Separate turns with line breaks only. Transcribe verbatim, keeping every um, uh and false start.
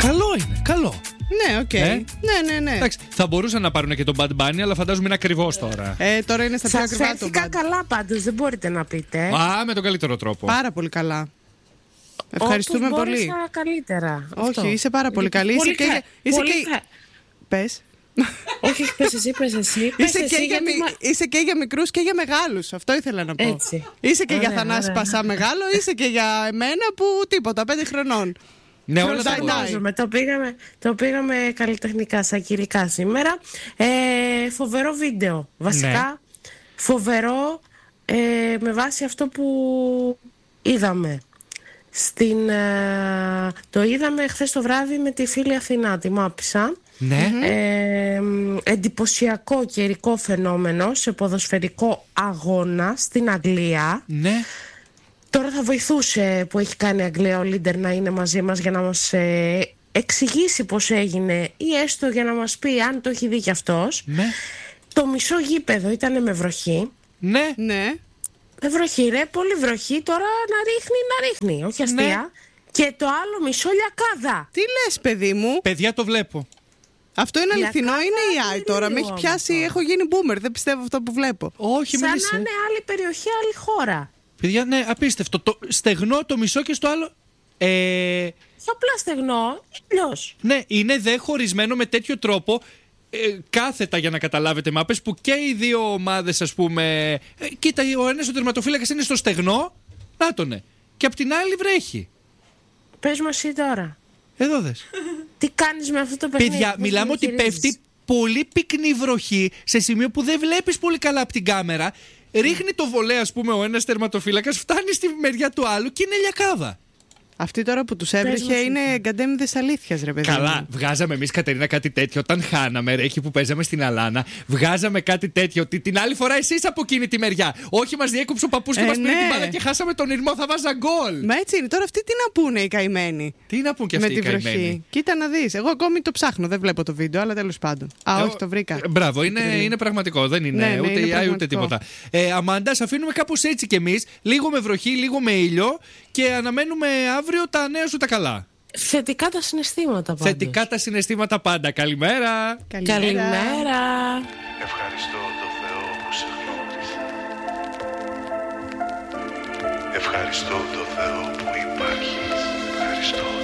Καλό είναι, καλό.
Ναι, οκ. Okay.
Ε?
Ναι, ναι, ναι.
Εντάξει, θα μπορούσαν να πάρουν και τον Bad Bunny, αλλά φαντάζομαι είναι ακριβώς τώρα.
Ε, τώρα είναι στα πιο
Σας
ακριβά του
φέρθηκα
Bad.
καλά πάντως, δεν μπορείτε να πείτε.
Α, με τον καλύτερο τρόπο.
Πάρα πολύ καλά. Ευχαριστούμε
Όπως
πολύ.
μπόρεσα καλύτερα.
Όχι,
Αυτό.
είσαι πάρα πολύ καλή.
Πολύ
Είσαι και.
κα-
Είσαι
πολύ
και...
κα-
Πες.
Όχι, πες εσύ, πες εσύ. Πες
Είσαι,
εσύ,
και για,
γιατί
μι-
μα-
είσαι και για μικρούς και για μεγάλους. Αυτό ήθελα να πω.
Έτσι.
Είσαι και
Ωραία,
για Θανάση
ωραία.
Πασά μεγάλο, είσαι και για εμένα που τίποτα, πέντε χρονών.
Ναι, όλα τα
Προσαρμόζομαι. Το πήγαμε, το πήγαμε καλλιτεχνικά, σακυρικά σήμερα. Ε, φοβερό βίντεο. Βασικά,
Ναι.
φοβερό ε, με βάση αυτό που είδαμε. Στην, ε, το είδαμε χθες το βράδυ με τη φίλη Αθηνά, τη μάπησα.
Ναι.
Ε, εντυπωσιακό καιρικό φαινόμενο σε ποδοσφαιρικό αγώνα στην Αγγλία.
Ναι.
Τώρα θα βοηθούσε που έχει κάνει η Αγγλία ο Λίντερ να είναι μαζί μας για να μας ε, εξηγήσει πώς έγινε ή έστω για να μας πει αν το έχει δει κι αυτός.
Ναι.
Το μισό γήπεδο ήταν με βροχή.
Ναι.
Ναι.
Με βροχή ρε, πολύ βροχή, τώρα να ρίχνει, να ρίχνει, όχι αστεία.
Ναι.
Και το άλλο μισό λιακάδα.
Τι λες, παιδί μου?
Παιδιά, το βλέπω.
Αυτό είναι αληθινό,
Λιακάδα
είναι η Άι
είναι
τώρα. Με
λίγο
έχει πιάσει,
αυτό.
έχω γίνει boomer. Δεν πιστεύω αυτό που βλέπω.
Όχι,
Σαν
μίλησε.
να είναι άλλη περιοχή, άλλη χώρα.
Παιδιά, ναι, απίστευτο. Το στεγνό, το μισό και στο άλλο. Ε,
Πιο απλά στεγνό, ήλιος.
ναι, είναι δε χωρισμένο με τέτοιο τρόπο. Ε, κάθετα για να καταλάβετε μάπες που και οι δύο ομάδες, ας πούμε. Ε, κοίτα, ο ένας ο τερματοφύλακας είναι στο στεγνό. Να τον ναι. Και απ' την άλλη βρέχει.
Πες μου εσύ τώρα.
Εδώ δες.
Τι κάνεις με αυτό το παιχνίδι?
Παιδιά,
πώς
μιλάμε
το
ότι
χειρίζεσαι?
πέφτει πολύ πυκνή βροχή σε σημείο που δεν βλέπεις πολύ καλά από την κάμερα. Ρίχνει το βολέ, ας πούμε, ο ένας τερματοφύλακας, φτάνει στη μεριά του άλλου και είναι λιακάδα.
Αυτή τώρα που τους
μου
έβρεχε
εσύ.
είναι γκαντέμιδες αλήθειας, ρε παιδί.
Καλά,
μου.
βγάζαμε εμείς, Κατερίνα, κάτι τέτοιο. Όταν χάναμε, ρε, εκεί που παίζαμε στην Αλάνα, βγάζαμε κάτι τέτοιο. Ότι την άλλη φορά εσείς από εκείνη τη μεριά. Όχι, μας διέκοψε ο παππούς και
Ε,
μας πήρε
ναι.
την μπάλα και χάσαμε τον ήρμο, θα βάζα γκολ.
Μα έτσι είναι. Τώρα αυτοί τι να πούνε οι καημένοι.
Τι να πούν και
Με
αυτοί οι
τη βροχή.
καημένοι.
Κοίτα να δεις. Εγώ ακόμη το ψάχνω. Δεν βλέπω το βίντεο, αλλά τέλος πάντων. Α,
Ε,
όχι, το βρήκα.
ε, Μπράβο, είναι, είναι πραγματικό. Δεν είναι
Ναι, ναι,
ούτε
είναι
η Άι ούτε
πραγματικό.
τίποτα. Ε, Αμάντα, σε αφήνουμε κάπως έτσι κι εμείς. Λίγο με βροχή, λίγο με ήλιο και αναμένουμε αύριο τα νέα σου τα καλά.
Θετικά τα συναισθήματα πάντως.
Θετικά τα συναισθήματα πάντα. Καλημέρα.
Καλημέρα.
Ευχαριστώ το Θεό που σε γνώρισα. Ευχαριστώ το Θεό που υπάρχεις. Ευχαριστώ